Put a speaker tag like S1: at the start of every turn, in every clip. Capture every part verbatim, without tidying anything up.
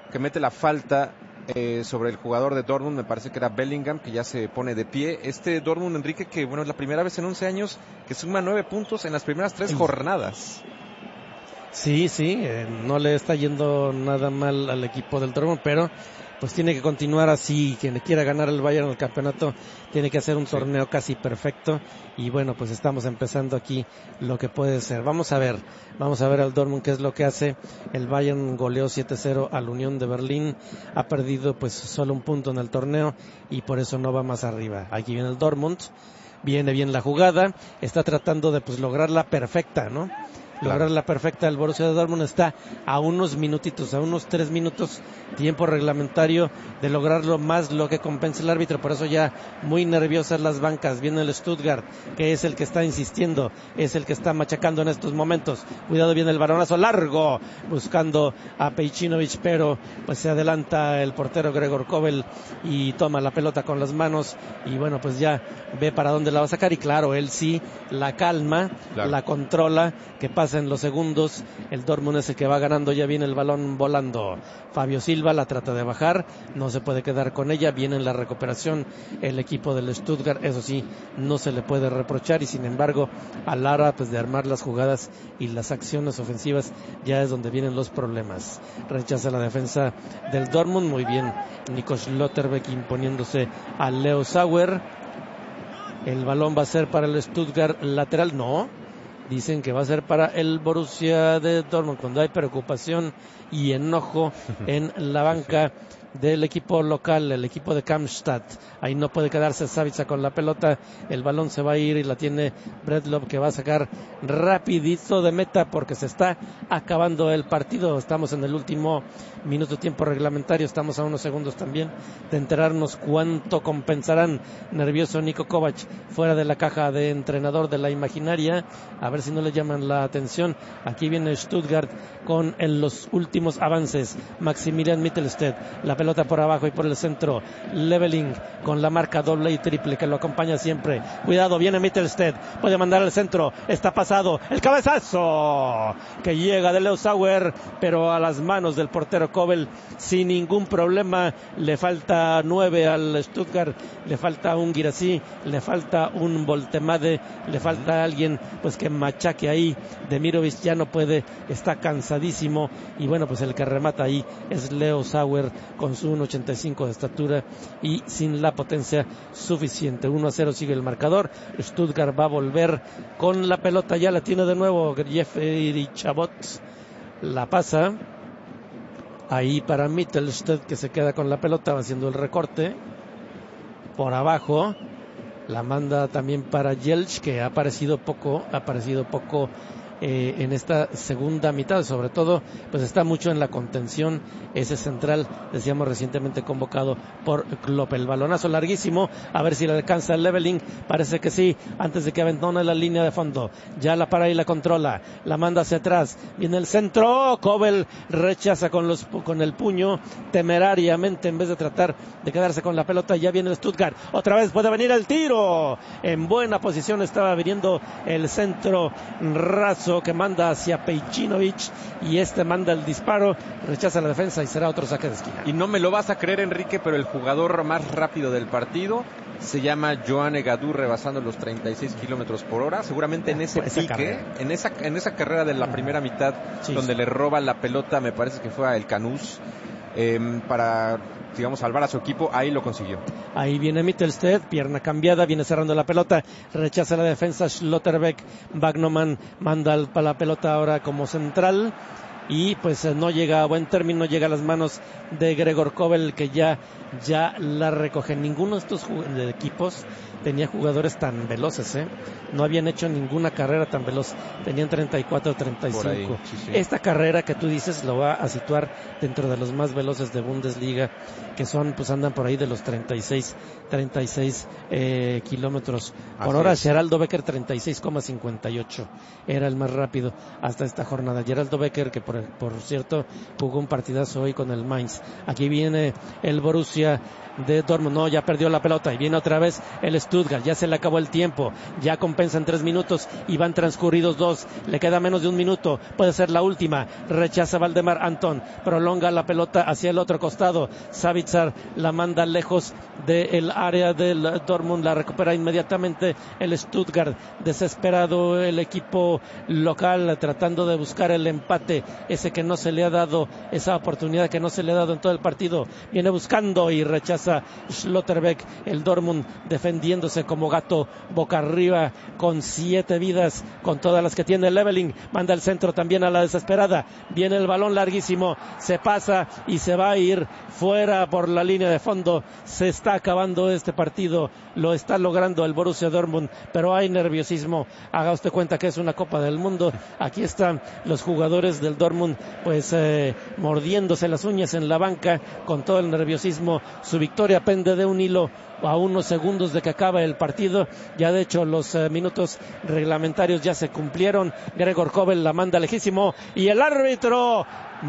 S1: que mete la falta eh, sobre el jugador de Dortmund, me parece que era Bellingham, que ya se pone de pie. Este Dortmund, Enrique, que bueno, es la primera vez en once años que suma nueve puntos en las primeras tres jornadas.
S2: Sí, sí, eh, no le está yendo nada mal al equipo del Dortmund, pero pues tiene que continuar así. Quien le quiera ganar el Bayern el campeonato tiene que hacer un sí. torneo casi perfecto, y bueno, pues estamos empezando aquí lo que puede ser. Vamos a ver, vamos a ver al Dortmund qué es lo que hace. El Bayern goleó siete cero al Unión de Berlín, ha perdido pues solo un punto en el torneo y por eso no va más arriba. Aquí viene el Dortmund, viene bien la jugada, está tratando de pues lograr la perfecta, ¿no? Lograr claro. la perfecta. El Borussia de Dortmund está a unos minutitos, a unos tres minutos tiempo reglamentario de lograrlo más lo que compensa el árbitro. Por eso ya muy nerviosas las bancas. Viene el Stuttgart, que es el que está insistiendo, es el que está machacando en estos momentos. Cuidado, viene el balonazo largo buscando a Pejcinovic, pero pues se adelanta el portero Gregor Kobel y toma la pelota con las manos y bueno, pues ya ve para dónde la va a sacar, y claro, él sí la calma, claro. la controla, que pasa en los segundos. El Dortmund es el que va ganando, ya viene el balón volando. Fabio Silva la trata de bajar, no se puede quedar con ella, viene en la recuperación el equipo del Stuttgart, eso sí, no se le puede reprochar, y sin embargo a Lara pues de armar las jugadas y las acciones ofensivas ya es donde vienen los problemas. Rechaza la defensa del Dortmund, muy bien Nico Schlotterbeck imponiéndose a Leo Sauer. El balón va a ser para el Stuttgart lateral, no, dicen que va a ser para el Borussia de Dortmund, cuando hay preocupación y enojo en la banca del equipo local, el equipo de Kamstadt. Ahí no puede quedarse Savitza con la pelota, el balón se va a ir y la tiene Bredlow, que va a sacar rapidito de meta porque se está acabando el partido. Estamos en el último minuto tiempo reglamentario, estamos a unos segundos también de enterarnos cuánto compensarán. Nervioso Niko Kovac fuera de la caja de entrenador de la imaginaria, a ver si no le llaman la atención. Aquí viene Stuttgart con en los últimos avances. Maximilian Mittelstedt, la pelota por abajo y por el centro. Leveling con la marca doble y triple que lo acompaña siempre. Cuidado, viene Mittelstedt, puede mandar al centro, está pasado, el cabezazo que llega de Leo Sauer, pero a las manos del portero Kobel sin ningún problema. Le falta nueve al Stuttgart, le falta un Guirassy, le falta un Voltemade, le falta alguien pues que machaque ahí. Demirovic ya no puede, está cansadísimo, y bueno, pues el que remata ahí es Leo Sauer con su uno ochenta y cinco de estatura y sin la potencia suficiente. uno a cero sigue el marcador. Stuttgart va a volver con la pelota, ya la tiene de nuevo Jeffrey Chabot, la pasa ahí para Mittelstedt, que se queda con la pelota, va haciendo el recorte por abajo, la manda también para Jelch, que ha aparecido poco, ha aparecido poco Eh, en esta segunda mitad, sobre todo pues está mucho en la contención ese central, decíamos recientemente convocado por Klopp. El balonazo larguísimo, a ver si le alcanza el Leveling, parece que sí, antes de que abandone la línea de fondo, ya la para y la controla, la manda hacia atrás, viene el centro, Kobel rechaza con los con el puño temerariamente en vez de tratar de quedarse con la pelota. Ya viene el Stuttgart, otra vez puede venir el tiro, en buena posición estaba viniendo el centro raso que manda hacia Pejcinovic, y este manda el disparo, rechaza la defensa y será otro saque de esquina.
S1: Y no me lo vas a creer, Enrique, pero el jugador más rápido del partido se llama Joan Egadú, rebasando los treinta y seis kilómetros por hora, seguramente en ese pique, carrera. en esa en esa carrera de la primera mitad, sí, donde sí. le roba la pelota, me parece que fue a El Canús, eh, para, digamos, salvar a su equipo, ahí lo consiguió.
S2: Ahí viene Mittelstedt, pierna cambiada, viene cerrando la pelota, rechaza la defensa Schlotterbeck, Wagnermann manda la pelota ahora como central, y pues no llega a buen término, llega a las manos de Gregor Kobel, que ya, ya la recoge. Ninguno de estos de equipos tenía jugadores tan veloces, ¿eh? No habían hecho ninguna carrera tan veloz, tenían treinta y cuatro, treinta y cinco. Sí, sí. Esta carrera que tú dices lo va a situar dentro de los más veloces de Bundesliga, que son, pues andan por ahí de los treinta y seis, treinta y seis eh, kilómetros por hora. Geraldo Becker treinta y seis coma cincuenta y ocho era el más rápido hasta esta jornada. Geraldo Becker, que por por, por cierto, jugó un partidazo hoy con el Mainz. Aquí viene el Borussia de Dortmund, no, ya perdió la pelota y viene otra vez el Stuttgart, ya se le acabó el tiempo, ya compensan tres minutos y van transcurridos dos, le queda menos de un minuto, puede ser la última, rechaza Valdemar Anton, prolonga la pelota hacia el otro costado, Savitzer la manda lejos del área del Dortmund, la recupera inmediatamente el Stuttgart, desesperado el equipo local tratando de buscar el empate, ese que no se le ha dado, esa oportunidad que no se le ha dado en todo el partido, viene buscando y rechaza Schlotterbeck, el Dortmund defendiéndose como gato boca arriba con siete vidas, con todas las que tiene Leveling, manda el centro también a la desesperada, viene el balón larguísimo, se pasa y se va a ir fuera por la línea de fondo, se está acabando este partido, lo está logrando el Borussia Dortmund, pero hay nerviosismo, haga usted cuenta que es una Copa del Mundo, aquí están los jugadores del Dortmund pues eh, mordiéndose las uñas en la banca con todo el nerviosismo, su victoria pende de un hilo a unos segundos de que acabe el partido, ya de hecho los eh, minutos reglamentarios ya se cumplieron, Gregor Kobel la manda lejísimo y el árbitro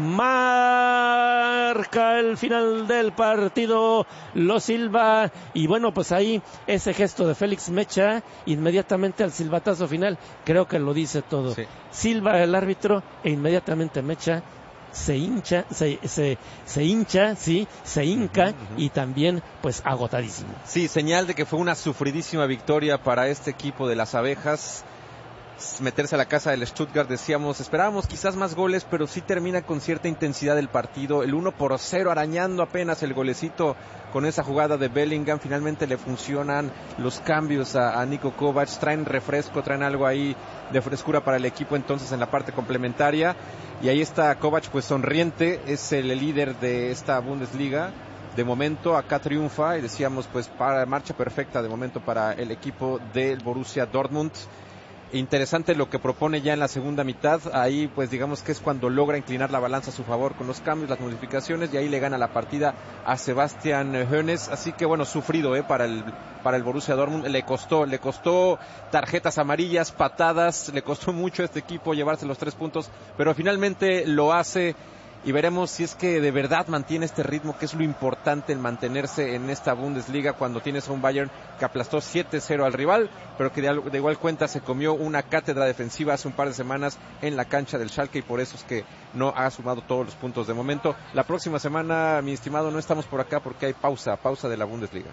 S2: marca el final del partido, lo silba y bueno, pues ahí ese gesto de Félix Mecha inmediatamente al silbatazo final creo que lo dice todo, sí. Silba el árbitro e inmediatamente Mecha se hincha, se, se, se hincha, sí, se hinca uh-huh, uh-huh. y también pues agotadísimo.
S1: Sí, señal de que fue una sufridísima victoria para este equipo de las abejas. Meterse a la casa del Stuttgart, decíamos, esperábamos quizás más goles, pero sí termina con cierta intensidad el partido, el uno por cero arañando apenas el golecito con esa jugada de Bellingham, finalmente le funcionan los cambios a, a Niko Kovac, traen refresco, traen algo ahí de frescura para el equipo entonces en la parte complementaria, y ahí está Kovac pues sonriente, es el líder de esta Bundesliga. De momento acá triunfa y decíamos pues para marcha perfecta de momento para el equipo del Borussia Dortmund. Interesante lo que propone ya en la segunda mitad, ahí pues digamos que es cuando logra inclinar la balanza a su favor con los cambios, las modificaciones y ahí le gana la partida a Sebastian Hoeneß, así que bueno, sufrido eh, para el para el Borussia Dortmund, le costó, le costó tarjetas amarillas, patadas, le costó mucho a este equipo llevarse los tres puntos, pero finalmente lo hace. Y veremos si es que de verdad mantiene este ritmo, que es lo importante, el mantenerse en esta Bundesliga cuando tienes a un Bayern que aplastó siete cero al rival, pero que de, de igual cuenta se comió una cátedra defensiva hace un par de semanas en la cancha del Schalke y por eso es que no ha sumado todos los puntos de momento. La próxima semana, mi estimado, no estamos por acá porque hay pausa, pausa de la Bundesliga.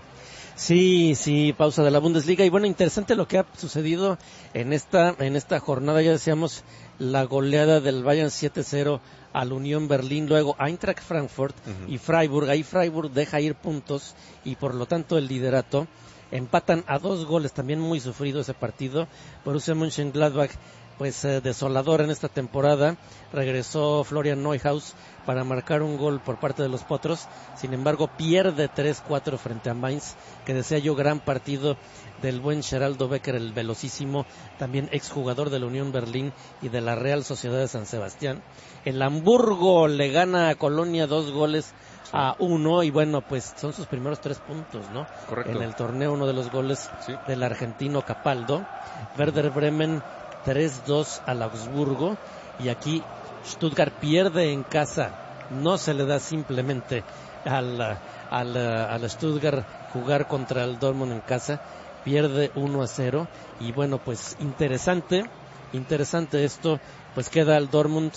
S2: Sí, sí, pausa de la Bundesliga y bueno, interesante lo que ha sucedido en esta en esta jornada, ya decíamos, la goleada del Bayern siete cero al Unión Berlín, luego Eintracht Frankfurt uh-huh. y Freiburg, ahí Freiburg deja ir puntos y por lo tanto el liderato, empatan a dos goles, también muy sufrido ese partido, Borussia Mönchengladbach pues eh, desolador en esta temporada, regresó Florian Neuhaus para marcar un gol por parte de los potros, sin embargo pierde tres cuatro frente a Mainz, que decía yo gran partido del buen Geraldo Becker, el velocísimo, también exjugador de la Unión Berlín y de la Real Sociedad de San Sebastián. El Hamburgo le gana a Colonia dos goles a uno y bueno, pues son sus primeros tres puntos, ¿no?
S1: Correcto.
S2: En el torneo, uno de los goles sí. del argentino Capaldo. Werder Bremen tres dos al Augsburgo y aquí Stuttgart pierde en casa, no se le da simplemente al, al, al Stuttgart jugar contra el Dortmund en casa, pierde uno a cero y bueno, pues interesante, interesante esto, pues queda el Dortmund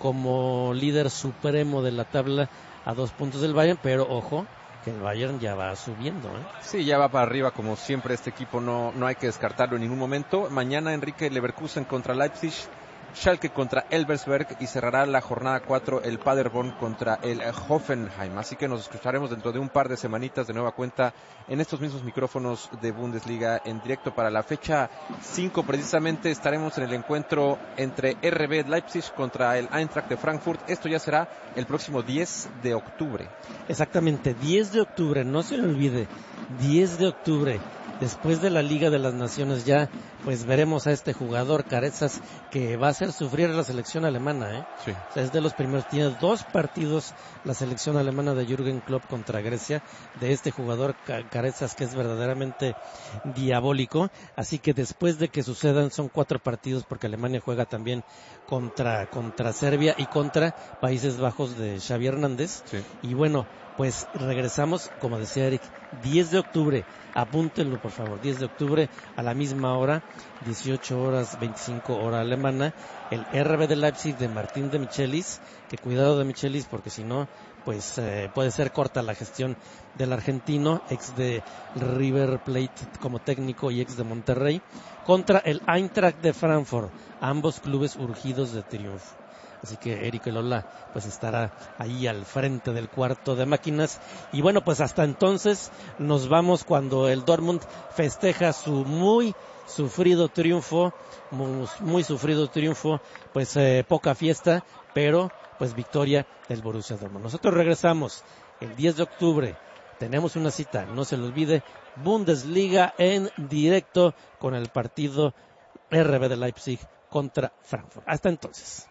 S2: como líder supremo de la tabla a dos puntos del Bayern, pero ojo, que el Bayern ya va subiendo, ¿eh?
S1: Sí, ya va para arriba como siempre este equipo, no no hay que descartarlo en ningún momento. Mañana Enrique, Leverkusen contra Leipzig, Schalke contra Elversberg y cerrará la jornada cuatro el Paderborn contra el Hoffenheim. Así que nos escucharemos dentro de un par de semanitas de nueva cuenta en estos mismos micrófonos de Bundesliga en directo para la fecha cinco. Precisamente estaremos en el encuentro entre R B Leipzig contra el Eintracht de Frankfurt. Esto ya será el próximo diez de octubre.
S2: Exactamente, diez de octubre, no se le olvide, diez de octubre. después de la Liga de las Naciones ya pues veremos a este jugador Carezas que va a hacer sufrir a la selección alemana, ¿eh?
S1: Sí.
S2: O sea, es de los primeros, tiene dos partidos la selección alemana de Jürgen Klopp contra Grecia, de este jugador Carezas que es verdaderamente diabólico, así que después de que sucedan son cuatro partidos porque Alemania juega también contra, contra Serbia y contra Países Bajos de Xavi Hernández,
S1: sí.
S2: Y bueno, pues regresamos, como decía Eric, diez de octubre, apúntenlo por favor, diez de octubre a la misma hora, dieciocho horas veinticinco hora alemana, el R B de Leipzig de Martín de Michelis, que cuidado de Michelis porque si no, pues eh, puede ser corta la gestión del argentino, ex de River Plate como técnico y ex de Monterrey, contra el Eintracht de Frankfurt, ambos clubes urgidos de triunfo. Así que Eric Lola pues estará ahí al frente del cuarto de máquinas. Y bueno, pues hasta entonces nos vamos cuando el Dortmund festeja su muy sufrido triunfo, muy, muy sufrido triunfo, pues eh, poca fiesta, pero pues victoria del Borussia Dortmund. Nosotros regresamos el diez de octubre. Tenemos una cita, no se lo olvide, Bundesliga en directo con el partido R B de Leipzig contra Frankfurt. Hasta entonces.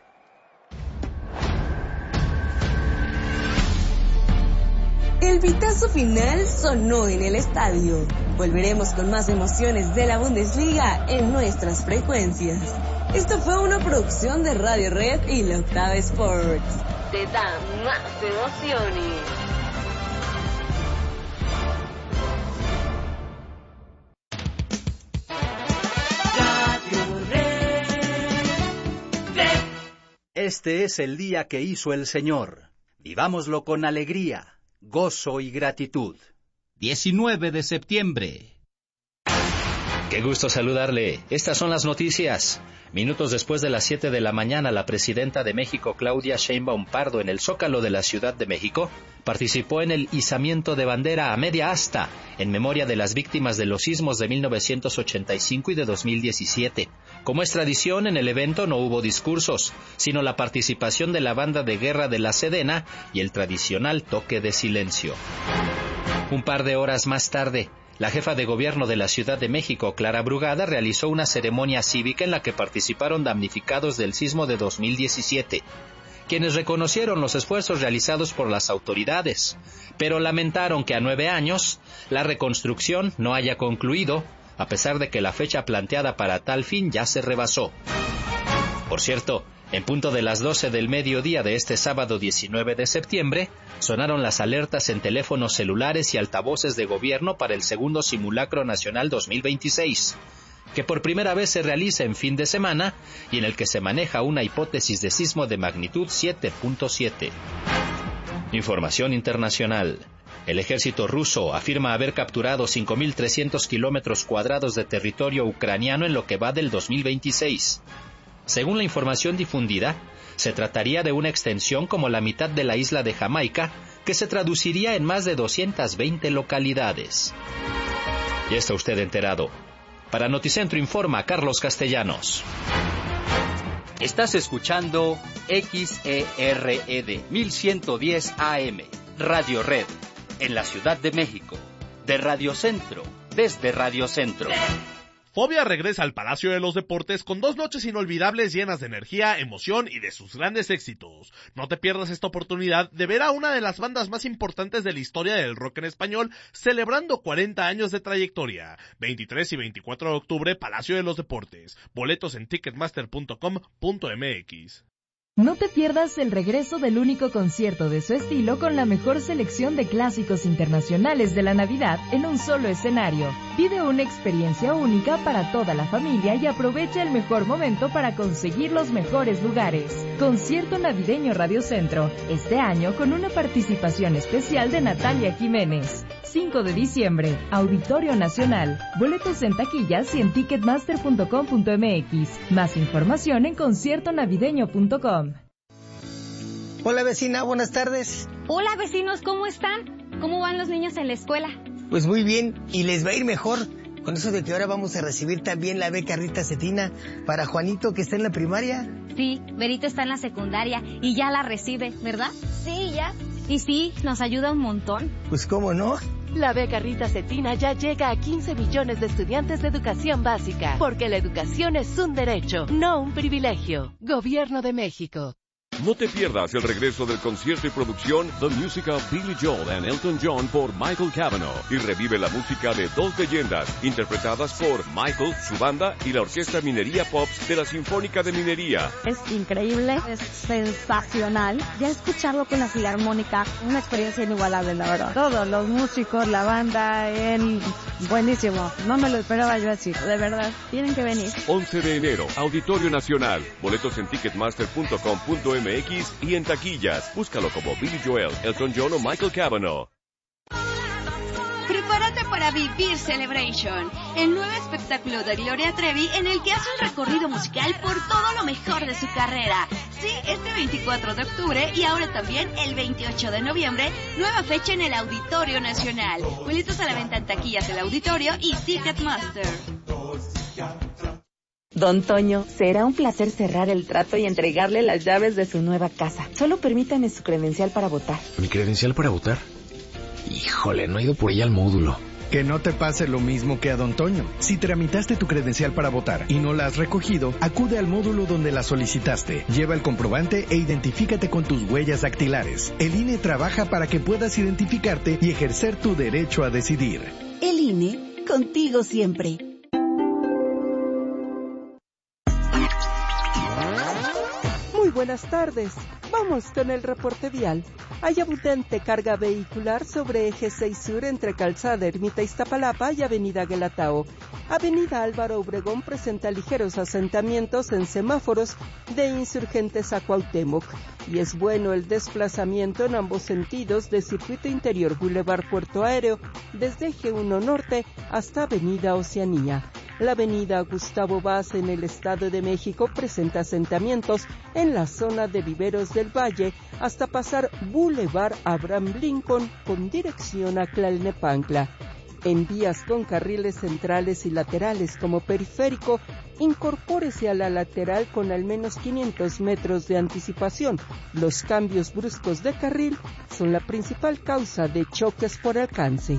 S3: El pitazo final sonó en el estadio. Volveremos con más emociones de la Bundesliga en nuestras frecuencias. Esto fue una producción de Radio Red y La Octava Sports. Te da más emociones.
S4: Este es el día que hizo el Señor. Vivámoslo con alegría, gozo y gratitud.
S5: diecinueve de septiembre. Qué gusto saludarle. Estas son las noticias. Minutos después de las siete de la mañana, la presidenta de México, Claudia Sheinbaum Pardo, en el Zócalo de la Ciudad de México, participó en el izamiento de bandera a media asta, en memoria de las víctimas de los sismos de mil novecientos ochenta y cinco y de dos mil diecisiete. Como es tradición, en el evento no hubo discursos, sino la participación de la banda de guerra de la Sedena y el tradicional toque de silencio. Un par de horas más tarde, la jefa de gobierno de la Ciudad de México, Clara Brugada, realizó una ceremonia cívica en la que participaron damnificados del sismo de dos mil diecisiete, quienes reconocieron los esfuerzos realizados por las autoridades, pero lamentaron que a nueve años la reconstrucción no haya concluido, a pesar de que la fecha planteada para tal fin ya se rebasó. Por cierto, en punto de las doce del mediodía de este sábado diecinueve de septiembre, sonaron las alertas en teléfonos celulares y altavoces de gobierno para el segundo simulacro nacional dos mil veintiséis, que por primera vez se realiza en fin de semana y en el que se maneja una hipótesis de sismo de magnitud siete punto siete. Información internacional. El ejército ruso afirma haber capturado cinco mil trescientos kilómetros cuadrados de territorio ucraniano en lo que va del dos mil veintiséis. Según la información difundida, se trataría de una extensión como la mitad de la isla de Jamaica, que se traduciría en más de doscientas veinte localidades. Ya está usted enterado. Para Noticentro informa Carlos Castellanos.
S4: Estás escuchando X E R E D mil ciento diez A M, Radio Red, en la Ciudad de México, de Radio Centro, desde Radio Centro.
S6: Fobia regresa al Palacio de los Deportes con dos noches inolvidables llenas de energía, emoción y de sus grandes éxitos. No te pierdas esta oportunidad de ver a una de las bandas más importantes de la historia del rock en español celebrando cuarenta años de trayectoria. veintitrés y veinticuatro de octubre, Palacio de los Deportes. Boletos en ticketmaster punto com punto m x.
S7: No te pierdas el regreso del único concierto de su estilo con la mejor selección de clásicos internacionales de la Navidad en un solo escenario. Vive una experiencia única para toda la familia y aprovecha el mejor momento para conseguir los mejores lugares. Concierto navideño Radio Centro, este año con una participación especial de Natalia Jiménez. cinco de diciembre, Auditorio Nacional. Boletos en taquillas y en ticketmaster punto com punto m x. Más información en concierto navideño punto com.
S8: Hola vecina, buenas tardes.
S9: Hola vecinos, ¿cómo están? ¿Cómo van los niños en la escuela?
S8: Pues muy bien, y les va a ir mejor con eso de que ahora vamos a recibir también la beca Rita Cetina para Juanito que está en la primaria.
S9: Sí, Berito está en la secundaria y ya la recibe, ¿verdad? Sí, ya. Y sí, nos ayuda un montón.
S8: Pues cómo no,
S10: La beca Rita Cetina ya llega a quince millones de estudiantes de educación básica, porque la educación es un derecho, no un privilegio. Gobierno de México.
S11: No te pierdas el regreso del concierto y producción The Music of Billy Joel and Elton John por Michael Cavanaugh y revive la música de dos leyendas interpretadas por Michael, su banda y la Orquesta Minería Pops de la Sinfónica de Minería.
S12: Es increíble, es sensacional. Ya escucharlo con la Filarmónica, una experiencia inigualable, la verdad. Todos los músicos, la banda, él, buenísimo. No me lo esperaba yo así, de verdad. Tienen que venir.
S11: once de enero, Auditorio Nacional. Boletos en ticketmaster punto com punto m x y en taquillas. Búscalo como Billy Joel, Elton John o Michael Cavanaugh.
S13: Prepárate para Vivir Celebration, el nuevo espectáculo de Gloria Trevi en el que hace un recorrido musical por todo lo mejor de su carrera. Sí, este veinticuatro de octubre y ahora también el veintiocho de noviembre, nueva fecha en el Auditorio Nacional. Boletos a la venta en taquillas del auditorio y Ticketmaster.
S14: Don Toño, será un placer cerrar el trato y entregarle las llaves de su nueva casa. Solo permítame su credencial para votar.
S15: ¿Mi credencial para votar? Híjole, no he ido por ella al módulo.
S16: Que no te pase lo mismo que a Don Toño. Si tramitaste tu credencial para votar y no la has recogido, acude al módulo donde la solicitaste. Lleva el comprobante e identifícate con tus huellas dactilares. El I N E trabaja para que puedas identificarte y ejercer tu derecho a decidir.
S17: El I N E, contigo siempre.
S18: Muy buenas tardes. Vamos con el reporte vial. Hay abundante carga vehicular sobre eje seis Sur entre Calzada Ermita Iztapalapa y Avenida Guelatao. Avenida Álvaro Obregón presenta ligeros asentamientos en semáforos de Insurgentes a Cuauhtémoc. Y es bueno el desplazamiento en ambos sentidos de Circuito Interior Boulevard Puerto Aéreo desde eje uno Norte hasta Avenida Oceanía. La avenida Gustavo Vaz en el Estado de México presenta asentamientos en la zona de Viveros del Valle hasta pasar Boulevard Abraham Lincoln con dirección a Tlalnepantla. En vías con carriles centrales y laterales como periférico, incorpórese a la lateral con al menos quinientos metros de anticipación. Los cambios bruscos de carril son la principal causa de choques por alcance.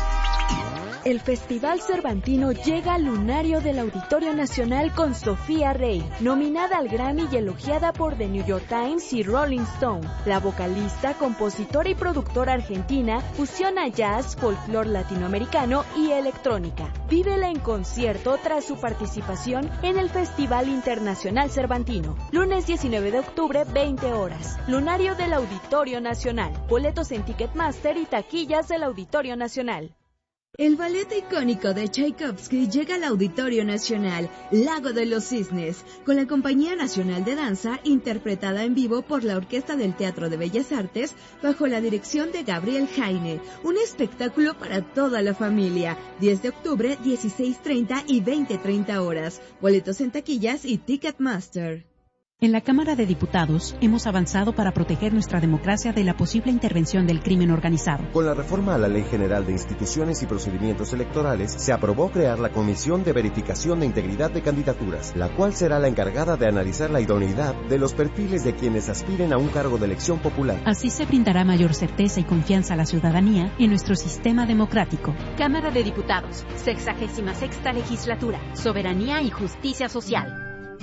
S19: El Festival Cervantino llega al lunario del Auditorio Nacional con Sofía Rey, nominada al Grammy y elogiada por The New York Times y Rolling Stone. La vocalista, compositora y productora argentina fusiona jazz, folclore latinoamericano y electrónica. Vívela en concierto tras su participación en el Festival Internacional Cervantino. Lunes diecinueve de octubre, veinte horas. Lunario del Auditorio Nacional. Boletos en Ticketmaster y taquillas del Auditorio Nacional.
S20: El ballet icónico de Tchaikovsky llega al Auditorio Nacional, Lago de los Cisnes, con la Compañía Nacional de Danza, interpretada en vivo por la Orquesta del Teatro de Bellas Artes, bajo la dirección de Gabriel Heine. Un espectáculo para toda la familia. diez de octubre, dieciséis treinta y veinte treinta horas. Boletos en taquillas y Ticketmaster.
S21: En la Cámara de Diputados hemos avanzado para proteger nuestra democracia de la posible intervención del crimen organizado.
S22: Con la reforma a la Ley General de Instituciones y Procedimientos Electorales, se aprobó crear la Comisión de Verificación de Integridad de Candidaturas, la cual será la encargada de analizar la idoneidad de los perfiles de quienes aspiren a un cargo de elección popular.
S21: Así se brindará mayor certeza y confianza a la ciudadanía en nuestro sistema democrático.
S23: Cámara de Diputados, sexagésima sexta legislatura, soberanía y justicia social.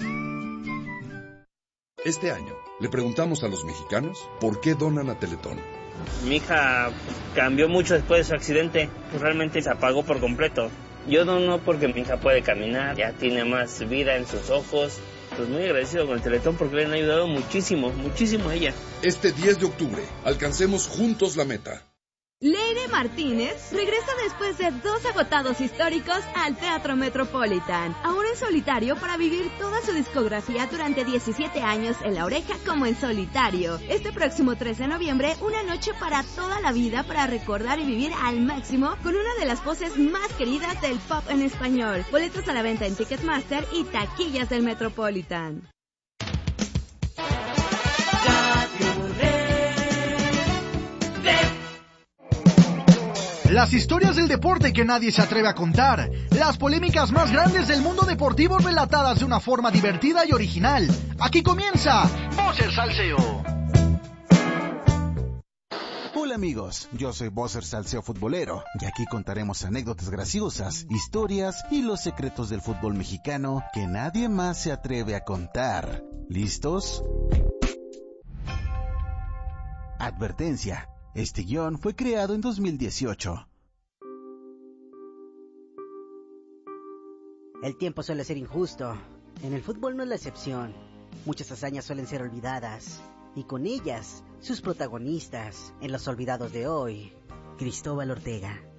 S24: Este año, le preguntamos a los mexicanos por qué donan a Teletón.
S25: Mi hija cambió mucho después de su accidente, pues realmente se apagó por completo. Yo dono porque mi hija puede caminar, ya tiene más vida en sus ojos. Pues muy agradecido con el Teletón porque le han ayudado muchísimo, muchísimo a ella.
S24: Este diez de octubre, alcancemos juntos la meta.
S20: Leire Martínez regresa después de dos agotados históricos al Teatro Metropolitan, ahora en solitario para vivir toda su discografía durante diecisiete años en La Oreja como en solitario. Este próximo tres de noviembre, una noche para toda la vida para recordar y vivir al máximo con una de las voces más queridas del pop en español. Boletos a la venta en Ticketmaster y taquillas del Metropolitan.
S26: Las historias del deporte que nadie se atreve a contar. Las polémicas más grandes del mundo deportivo relatadas de una forma divertida y original. Aquí comienza Voces Salseo.
S1: Hola amigos, yo soy Bosser Salseo Futbolero y aquí contaremos anécdotas graciosas, historias y los secretos del fútbol mexicano que nadie más se atreve a contar. ¿Listos? Advertencia, este guión fue creado en dos mil dieciocho.
S2: El tiempo suele ser injusto. En el fútbol no es la excepción. Muchas hazañas suelen ser olvidadas. Y con ellas, sus protagonistas. En Los Olvidados de hoy, Cristóbal Ortega.